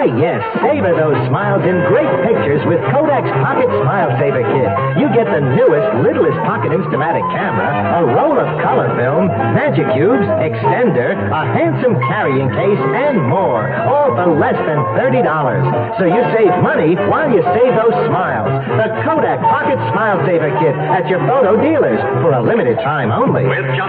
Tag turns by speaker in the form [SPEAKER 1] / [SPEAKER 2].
[SPEAKER 1] Why, yes, savor those smiles in great pictures with Kodak's Pocket Smile Saver Kit. You get the newest, littlest pocket Instamatic camera, a roll of color film, magic cubes, extender, a handsome carrying case, and more, all for less than $30. So you save money while you save those smiles. The Kodak Pocket Smile Saver Kit at your photo dealers for a limited time only.
[SPEAKER 2] With